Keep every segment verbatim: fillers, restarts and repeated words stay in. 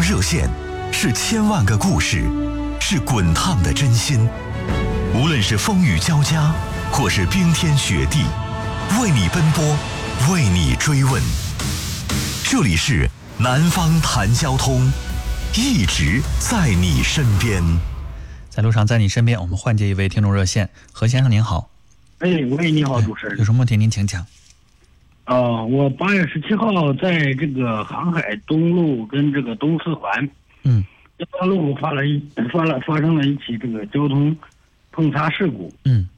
热线，是千万个故事，是滚烫的真心。无论是风雨交加，或是冰天雪地，为你奔波，为你追问。这里是南方谈交通，一直在你身边。 在路上，在你身边，我们换接一位听众热线。何先生您好。 哎，喂，你好，主持人。 有什么问题您请讲。 呃，我八月十七号在这个航海东路跟这个东四环， 嗯， 这段路发了一发了发生了一起这个交通碰擦事故。 嗯，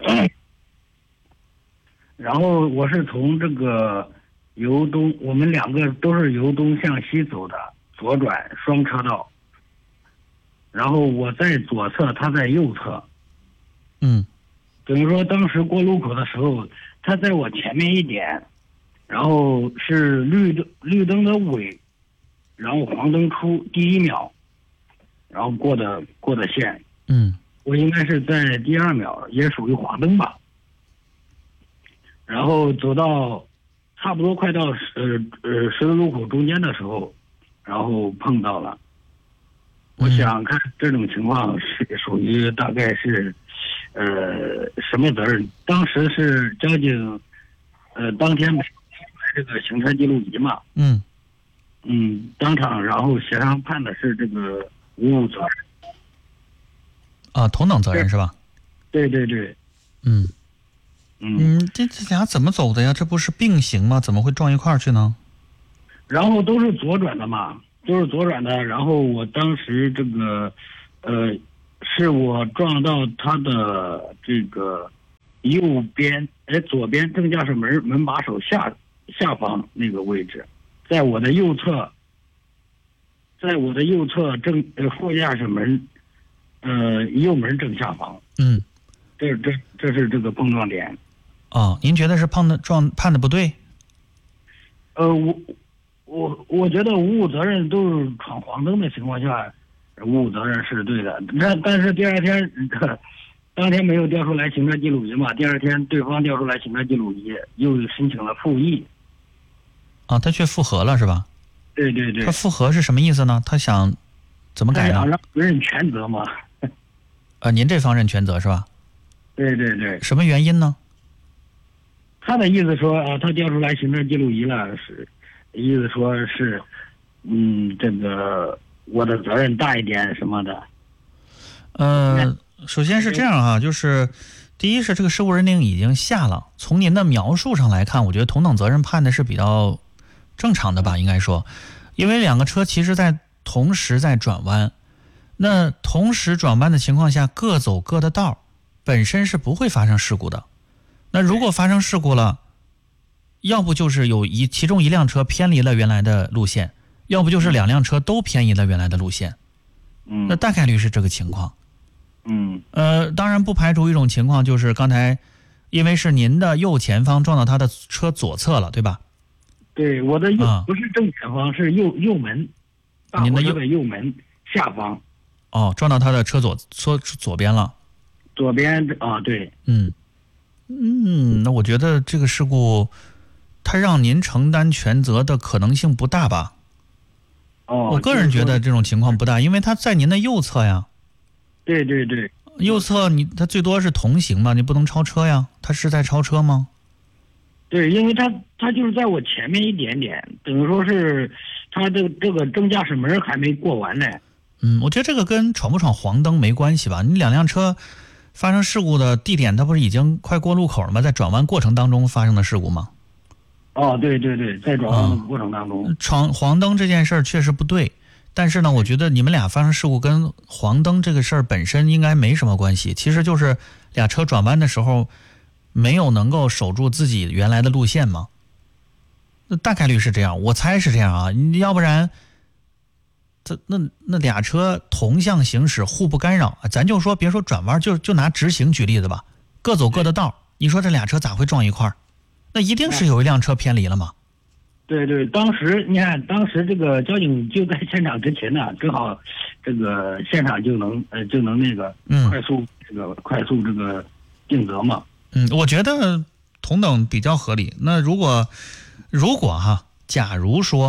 然后我是从这个由东，我们两个都是由东向西走的，左转双车道。然后我在左侧，他在右侧。 嗯， 等于说当时过路口的时候，他在我前面一点。然后是绿灯绿灯的尾，然后黄灯出第一秒，然后过的过的线。 嗯， 我应该是在第二秒，也属于黄灯吧。然后走到差不多快到呃呃十字路口中间的时候，然后碰到了。我想看这种情况是属于大概是呃什么责任？当时是交警呃当天没这个行车记录仪嘛， 嗯嗯，当场然后协商判的是这个无误责任， 啊，同等责任是吧？ 对对对， 嗯嗯嗯，这这俩怎么走的呀？这不是并行吗？怎么会撞一块儿去呢？ 然后都是左转的嘛，都是左转的。然后我当时这个，呃，是我撞到他的这个右边，哎，左边正驾驶门门把手下。下方那个位置，在我的右侧，在我的右侧正呃副驾驶门，呃右门正下方。 嗯， 这这这是这个碰撞点。 哦，您觉得是碰的撞判的不对？ 呃，我我我觉得无误责任都是闯黄灯的情况下，无误责任是对的。但但是第二天，当天没有调出来行车记录仪嘛，第二天对方调出来行车记录仪，又申请了复议。 啊，他却复核了是吧？ 对对对。 他复核是什么意思呢？他想怎么改呢？ 他想让责任全责嘛。 呃，您这方认全责是吧？ 对对对。 什么原因呢？ 他的意思说啊，他调出来行车记录仪了，是意思说是，嗯，这个我的责任大一点什么的。 呃，首先是这样哈，就是第一是这个事故认定已经下了，从您的描述上来看，我觉得同等责任判的是比较正常的吧，应该说，因为两个车其实在同时在转弯，那同时转弯的情况下，各走各的道，本身是不会发生事故的。那如果发生事故了，要不就是有一其中一辆车偏离了原来的路线，要不就是两辆车都偏移了原来的路线。 嗯， 那大概率是这个情况。 嗯， 呃，当然不排除一种情况，就是刚才因为是您的右前方撞到他的车左侧了，对吧？ 对，我的右、 啊、 不是正前方，是右右门，大货车的右门下方。 哦，撞到他的车左左左边了。 左边啊，对。 嗯嗯，那我觉得这个事故，他让您承担全责的可能性不大吧？ 哦， 我个人觉得这种情况不大，因为他在您的右侧呀。 对对对， 右侧你他最多是同行嘛，你不能超车呀。他是在超车吗？ 对，因为他他就是在我前面一点点，等于说是他这个这个正驾驶门还没过完呢。 嗯，我觉得这个跟闯不闯黄灯没关系吧？你两辆车发生事故的地点，它不是已经快过路口了吗？在转弯过程当中发生的事故吗？ 哦，对对对，在转弯的过程当中， 嗯、闯黄灯这件事儿确实不对。但是呢，我觉得你们俩发生事故跟黄灯这个事儿本身应该没什么关系，其实就是俩车转弯的时候没有能够守住自己原来的路线嘛。那大概率是这样，我猜是这样啊，要不然这那那俩车同向行驶，互不干扰，咱就说别说转弯，就就拿直行举例子吧，各走各的道，你说这俩车咋会撞一块儿？那一定是有一辆车偏离了嘛。 对对，当时你看，当时这个交警就在现场执勤呢，正好这个现场就能呃就能那个快速、嗯、这个快速这个定责嘛。 嗯，我觉得同等比较合理。那如果如果哈，假如说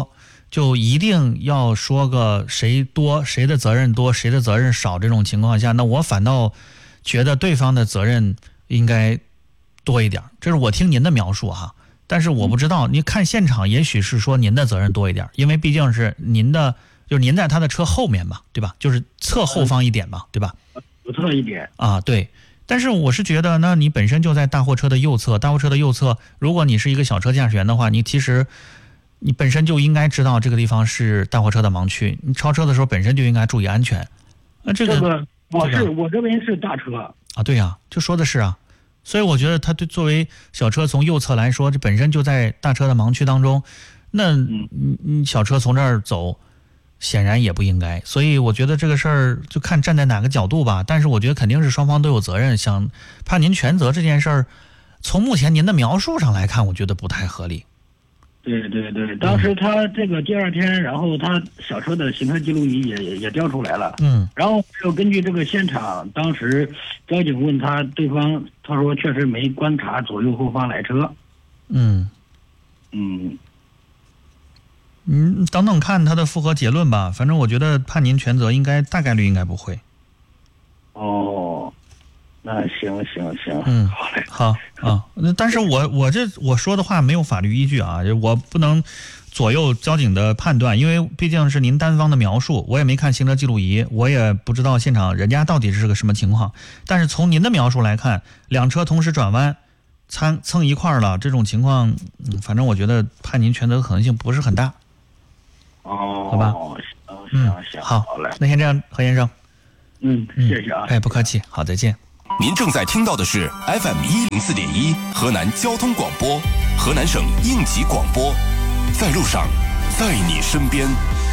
就一定要说个谁多谁的责任多谁的责任少这种情况下，那我反倒觉得对方的责任应该多一点，这是我听您的描述哈。但是我不知道，你看现场也许是说您的责任多一点，因为毕竟是您的，就是您在他的车后面嘛，对吧？就是侧后方一点嘛，对吧？ 左侧一点啊，对。但是我是觉得，那你本身就在大货车的右侧，大货车的右侧，如果你是一个小车驾驶员的话，你其实你本身就应该知道这个地方是大货车的盲区，你超车的时候本身就应该注意安全。那这个， 这个我是、 这个、 我这边是大车啊，对呀、啊，就说的是啊。所以我觉得他对作为小车从右侧来说，这本身就在大车的盲区当中，那你你小车从这儿走，显然也不应该。所以我觉得这个事儿就看站在哪个角度吧。但是我觉得肯定是双方都有责任，想判您全责这件事儿，从目前您的描述上来看，我觉得不太合理。 对对对，当时他这个第二天，然后他小车的行车记录仪也也也调出来了， 嗯， 然后又根据这个现场，当时交警问他，对方他说确实没观察左右后方来车， 嗯嗯嗯，等等看他的复核结论吧。反正我觉得判您全责应该大概率应该不会。 哦，那行行行， 嗯， 好嘞， 好啊。那但是我我这我说的话没有法律依据啊，我不能左右交警的判断，因为毕竟是您单方的描述，我也没看行车记录仪，我也不知道现场人家到底是个什么情况。但是从您的描述来看，两车同时转弯，蹭蹭一块儿了，这种情况，嗯，反正我觉得判您全责的可能性不是很大。 哦， 好吧， 行行行， 好， 好嘞， 那先这样，何先生。 嗯，谢谢啊。 哎，不客气，好，再见。 您正在听到的是 F M 一零四点一河南交通广播，河南省应急广播，在路上，在你身边。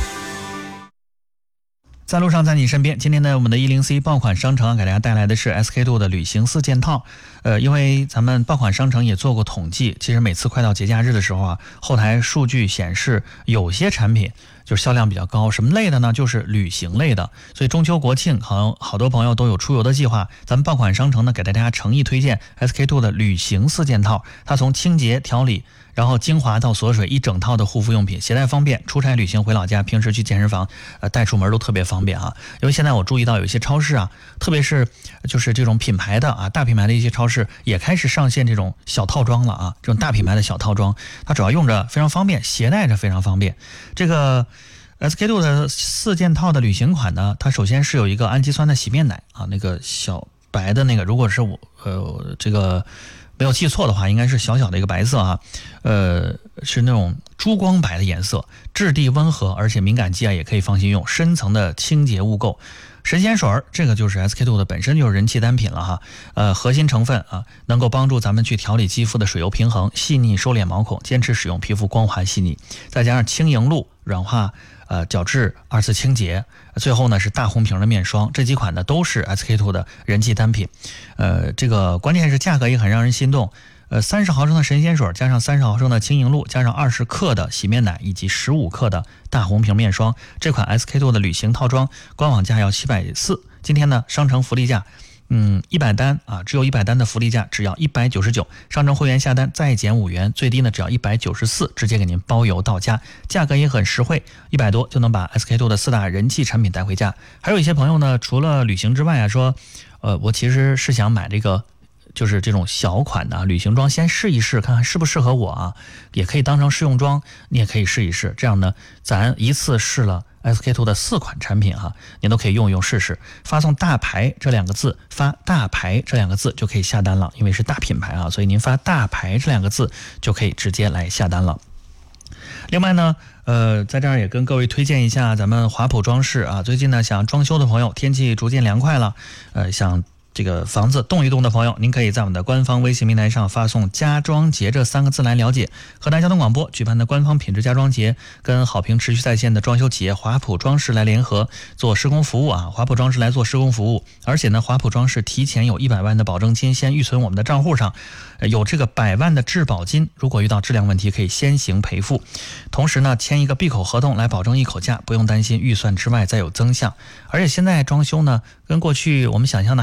在路上，在你身边。今天呢，我们的一零 C 爆款商城给大家带来的是 S K two 的旅行四件套。呃，因为咱们爆款商城也做过统计，其实每次快到节假日的时候啊，后台数据显示有些产品就是销量比较高，什么类的呢？就是旅行类的。所以中秋国庆，好像好多朋友都有出游的计划。咱们爆款商城呢，给大家诚意推荐 S K two 的旅行四件套。它从清洁调理，然后精华到锁水，一整套的护肤用品，携带方便，出差旅行回老家，平时去健身房，呃，带出门都特别方便啊。因为现在我注意到有一些超市啊，特别是就是这种品牌的啊，大品牌的一些超市也开始上线这种小套装了啊，这种大品牌的小套装，它主要用着非常方便，携带着非常方便。这个 S K two 的四件套的旅行款呢，它首先是有一个氨基酸的洗面奶啊，那个小白的那个，如果是我呃这个没有记错的话，应该是小小的一个白色啊，呃，是那种珠光白的颜色，质地温和，而且敏感肌啊也可以放心用，深层的清洁污垢。神仙水这个就是 S K two 的本身就是人气单品了哈，呃，核心成分啊，能够帮助咱们去调理肌肤的水油平衡，细腻收敛毛孔，坚持使用，皮肤光滑细腻，再加上轻盈露软化。呃，角质二次清洁，最后呢是大红瓶的面霜，这几款呢都是 S K two 的人气单品。呃，这个关键是价格也很让人心动。呃，三十毫升的神仙水加上三十毫升的轻盈露，加上二十克的洗面奶以及十五克的大红瓶面霜，这款 S K two 的旅行套装官网价要七百四，今天呢商城福利价。嗯，一百单啊，只有一百单的福利价，只要一百九十九。商城会员下单再减五元，最低呢只要一百九十四，直接给您包邮到家，价格也很实惠，一百多就能把 S K two 的四大人气产品带回家。还有一些朋友呢，除了旅行之外啊，说，呃，我其实是想买这个，就是这种小款的旅行装，先试一试，看看适不适合我啊，也可以当成试用装，你也可以试一试。这样呢，咱一次试了S K two 的四款产品哈，您都可以用一用试试。发送大牌这两个字，发大牌这两个字就可以下单了，因为是大品牌啊，所以您发大牌这两个字就可以直接来下单了。另外呢，呃，在这儿也跟各位推荐一下咱们华普装饰啊，最近呢想装修的朋友，天气逐渐凉快了，呃，想这个房子动一动的朋友，您可以在我们的官方微信平台上发送家装节这三个字来了解。河南交通广播举办的官方品质家装节，跟好评持续在线的装修企业华普装饰来联合做施工服务啊，华普装饰来做施工服务，而且呢，华普装饰提前有一百万的保证金先预存我们的账户上，有这个百万的质保金，如果遇到质量问题可以先行赔付，同时呢，签一个闭口合同来保证一口价，不用担心预算之外再有增项。而且现在装修呢，跟过去我们想象的还不太一样。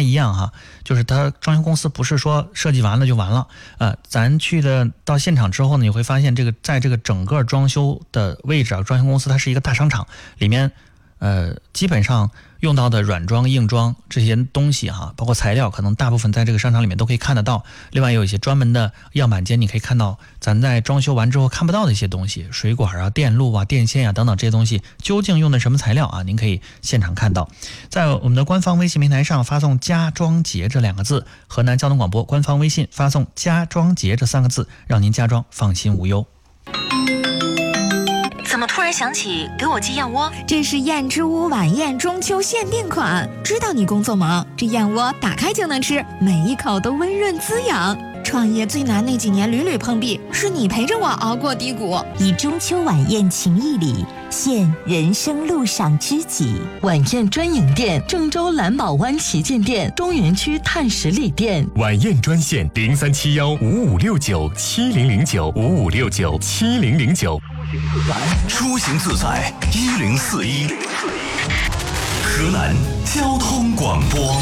一样哈，就是它装修公司不是说设计完了就完了，呃，咱去的到现场之后呢，你会发现这个在这个整个装修的位置啊，装修公司它是一个大商场，里面呃基本上用到的软装、硬装这些东西哈，包括材料，可能大部分在这个商场里面都可以看得到。另外有一些专门的样板间，你可以看到咱在装修完之后看不到的一些东西，水管啊、电路啊、电线啊等等这些东西，究竟用的什么材料啊？您可以现场看到。在我们的官方微信平台上发送“家装节”这两个字，河南交通广播官方微信发送“家装节”这三个字，让您家装放心无忧。 怎么突然想起给我寄燕窝？ 这是燕之屋晚宴中秋限定款，知道你工作忙，这燕窝打开就能吃，每一口都温润滋养。创业最难那几年屡屡碰壁，是你陪着我熬过低谷。 以中秋晚宴情谊礼，献人生路上知己。 晚宴专营店：郑州蓝宝湾旗舰店、中原区碳十里店。 晚宴专线：零三七幺五五六九七零零九五五六九七零零九。 出行自在一零四一，河南交通广播。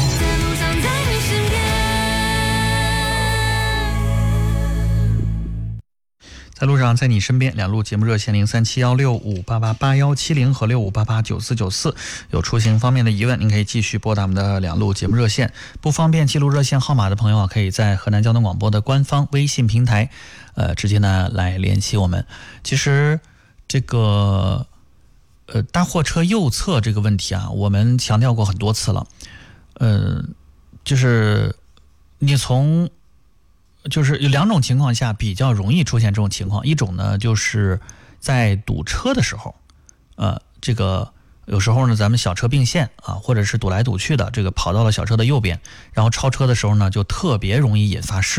在路上，在你身边，两路节目热线零三七幺六五八八八幺七零和六五八八九四九四，有出行方面的疑问，您可以继续拨打我们的两路节目热线。不方便记录热线号码的朋友啊，可以在河南交通广播的官方微信平台，呃，直接呢来联系我们。其实这个呃大货车右侧这个问题啊，我们强调过很多次了，呃，就是你从。就是有两种情况下比较容易出现这种情况，一种呢就是在堵车的时候，呃，这个有时候呢咱们小车并线啊，或者是堵来堵去的，这个跑到了小车的右边，然后超车的时候呢就特别容易引发事